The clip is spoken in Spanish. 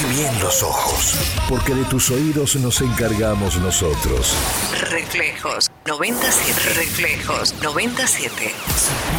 Abrí bien los ojos, porque de tus oídos nos encargamos nosotros. Reflejos 97. Reflejos 97.